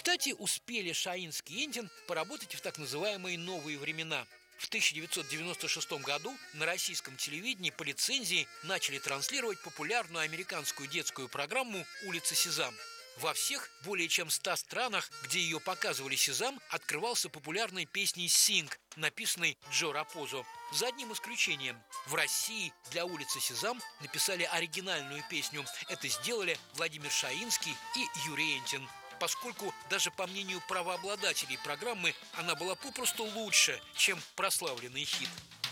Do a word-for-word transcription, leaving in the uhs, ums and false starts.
Кстати, успели Шаинский и Энтин поработать и в так называемые новые времена. В тысяча девятьсот девяносто шестом году на российском телевидении по лицензии начали транслировать популярную американскую детскую программу «Улица Сезам». Во всех более чем ста странах, где ее показывали Сезам, открывался популярной песней «Sing», написанной Джо Рапозо. За одним исключением. В России для «Улицы Сезам» написали оригинальную песню. Это сделали Владимир Шаинский и Юрий Энтин. Поскольку даже по мнению правообладателей программы она была попросту лучше, чем прославленный хит.